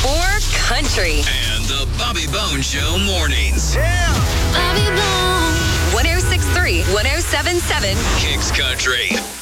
or country. And the Bobby Bone Show mornings. Bobby Bone. 106.3, 107.7. Kicks Country.